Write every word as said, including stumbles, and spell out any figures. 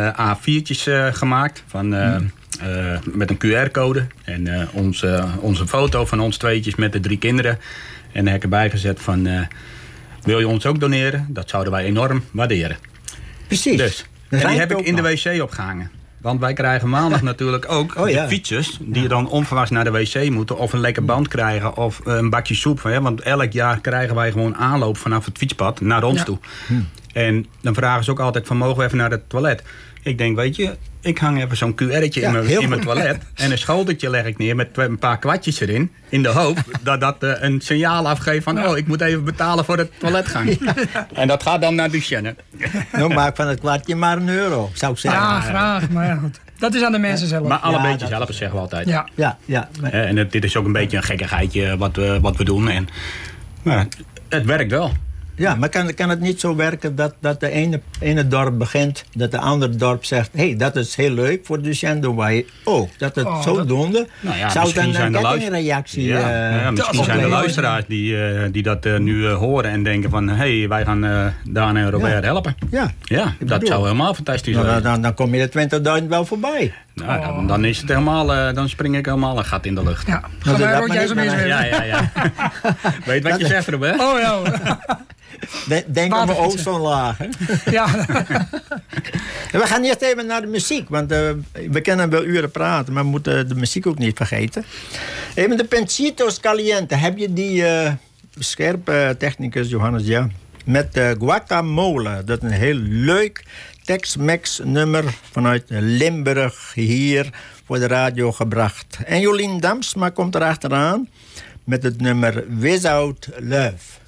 uh, A viertjes uh, gemaakt. Van, uh, mm. uh, met een Q R-code. En uh, onze, onze foto van ons tweetjes met de drie kinderen. En dan heb ik erbij gezet van... Uh, wil je ons ook doneren? Dat zouden wij enorm waarderen. Precies. Dus, en die heb ik in de wc opgehangen. Want wij krijgen maandag natuurlijk ook oh, ja. de fietsers... die ja. dan onverwachts naar de wc moeten... of een lekker band krijgen of een bakje soep. Hè? Want elk jaar krijgen wij gewoon aanloop vanaf het fietspad naar ons ja. toe. Hm. En dan vragen ze ook altijd van... mogen we even naar het toilet? Ik denk, weet je... ik hang even zo'n Q R'tje ja, in, mijn, in mijn toilet... en een schoteltje leg ik neer met een paar kwartjes erin... in de hoop dat dat uh, een signaal afgeeft van... oh, ik moet even betalen voor het toiletgang. Ja. En dat gaat dan naar Duchenne. Nou, maak van het kwartje maar een euro, zou ik zeggen. Ja, graag, maar ja, goed. Dat is aan de mensen zelf. Maar alle ja, beetjes helpen, zeggen we altijd. Ja, ja, ja. Maar... En het, dit is ook een beetje een gekkigheidje wat we, wat we doen. En, maar het werkt wel. Ja, maar kan, kan het niet zo werken dat, dat de ene, ene dorp begint... dat de andere dorp zegt... hé, hey, dat is heel leuk voor Duchenne wij ook. Dat het oh, zodoende... Nou ja, zou dan een kettingreactie... Ja, uh, ja, misschien zijn de luisteraars die, uh, die dat uh, nu uh, horen en denken van... hé, hey, wij gaan uh, Daan en Robert ja. helpen. Ja, ja dat bedoel. Zou helemaal fantastisch nou, zijn. Dan, dan kom je de twintigduizend wel voorbij. Nou, dan, dan is het helemaal... Uh, dan spring ik helemaal een gat in de lucht. Ja, ga maar rond jij zo meer zeggen. Ja, ja, ja. Weet wat je zegt, Robert? Oh ja. De, denk aan mijn ozonlaag. Ja. We gaan eerst even naar de muziek. Want uh, we kunnen wel uren praten, maar we moeten de muziek ook niet vergeten. Even de Pensitos Caliente. Heb je die uh, scherpe technicus, Johannes, ja. Met uh, Guacamole. Dat is een heel leuk Tex-Mex nummer vanuit Limburg hier voor de radio gebracht. En Jolien Damsma komt erachteraan met het nummer Without Love.